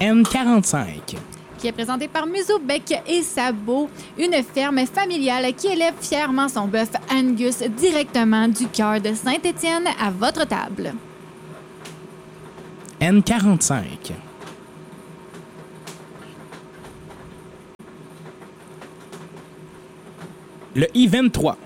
N45. Qui est présenté par Museau Bec et Sabot, une ferme familiale qui élève fièrement son bœuf Angus directement du cœur de Saint-Étienne à votre table. N45. Le I-23.